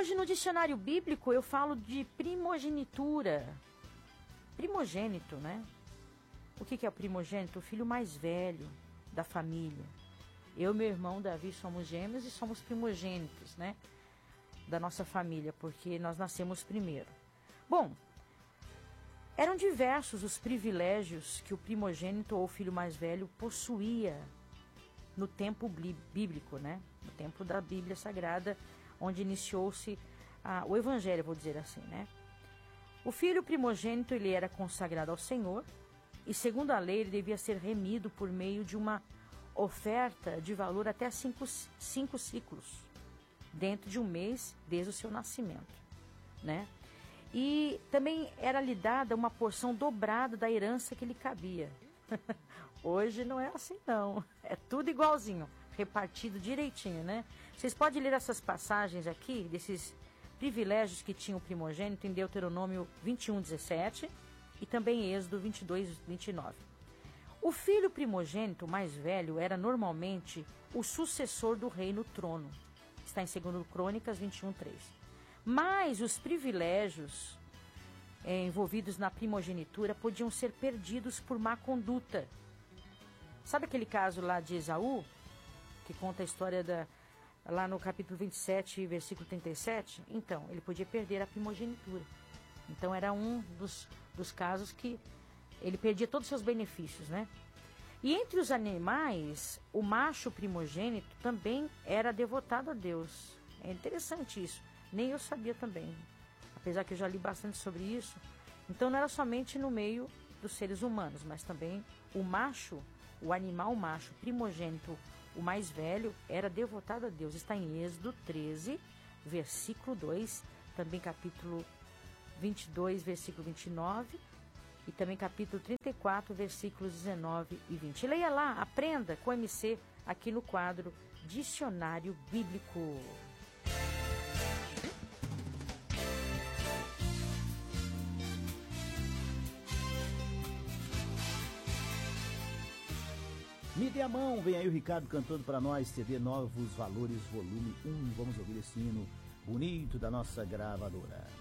hoje no dicionário bíblico eu falo de primogenitura. Primogênito, né? O que é o primogênito? O filho mais velho da família. Eu e meu irmão Davi somos gêmeos e somos primogênitos, né? Da nossa família, porque nós nascemos primeiro. Bom, eram diversos os privilégios que o primogênito ou filho mais velho possuía no tempo bíblico, né? No tempo da Bíblia Sagrada, onde iniciou-se o Evangelho, vou dizer assim, né? O filho primogênito, ele era consagrado ao Senhor e, segundo a lei, ele devia ser remido por meio de uma oferta de valor até cinco ciclos, dentro de um mês desde o seu nascimento, né? E também era-lhe dada uma porção dobrada da herança que lhe cabia. Hoje não é assim não, é tudo igualzinho, repartido direitinho, né? Vocês podem ler essas passagens aqui, desses privilégios que tinha o primogênito em Deuteronômio 21:17 e também Êxodo 22:29. O filho primogênito mais velho era normalmente o sucessor do rei no trono. Está em 2 Crônicas 21:3. Mas os privilégios envolvidos na primogenitura podiam ser perdidos por má conduta. Sabe aquele caso lá de Esaú, que conta a história lá no capítulo 27, versículo 37? Então, ele podia perder a primogenitura. Então, era um dos casos que ele perdia todos os seus benefícios, né? E entre os animais, o macho primogênito também era devotado a Deus. É interessante isso. Nem eu sabia também. Apesar que eu já li bastante sobre isso. Então não era somente no meio dos seres humanos, mas também o macho, o animal macho primogênito, o mais velho, era devotado a Deus. Está em Êxodo 13, versículo 2, também capítulo 22, versículo 29, e também capítulo 34, versículos 19 e 20. Leia lá, aprenda com o MC aqui no quadro Dicionário Bíblico. Me dê a mão, vem aí o Ricardo cantando para nós, CD Novos Valores, volume 1. Vamos ouvir esse hino bonito da nossa gravadora.